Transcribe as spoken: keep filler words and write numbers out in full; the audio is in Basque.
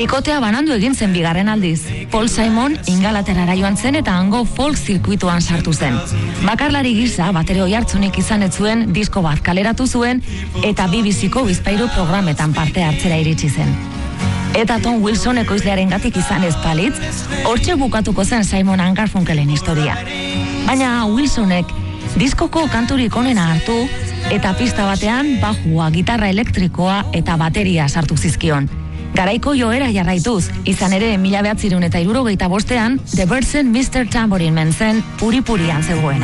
Bikotea banandu egin zen bigarren aldiz. Paul Simon Ingalaterrara joan zen eta hango folk zirkuituan sartu zen. Bakarlari gisa batere oihartzunik izan ez zuen disko bat kaleratu zuen eta B B C-ko bizpahiru programetan parte hartzera iritsi zen. Eta Tom Wilson ekoizlearen gatik izan ez palitz, hortxe bukatuko zen Simon and Garfunkelen historia. Baina Wilsonek diskoko kanturik onena hartu eta pista batean bajua, gitarra elektrikoa eta bateria sartu zizkion. Garaiko joera jarraituz, izan ere mila bederatziehun eta hirurogeita bostean The Byrds-en mister Tambourine Man zen puri-purian zegoena.